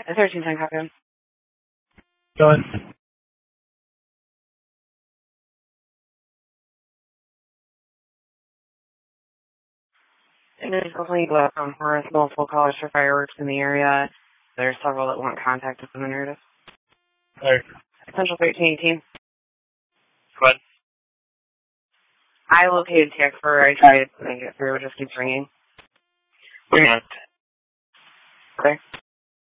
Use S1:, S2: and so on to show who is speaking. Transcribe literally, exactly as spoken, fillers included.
S1: thirteen ten copy.
S2: Go ahead.
S1: It is definitely left on Horace, multiple callers for fireworks in the area. There's several that want contact with the narrative.
S2: Alright.
S1: Central thirteen eighteen.
S2: Go ahead.
S1: I located T X four. I tried to make it through. It just keeps ringing.
S2: Wait a minute.
S1: Okay.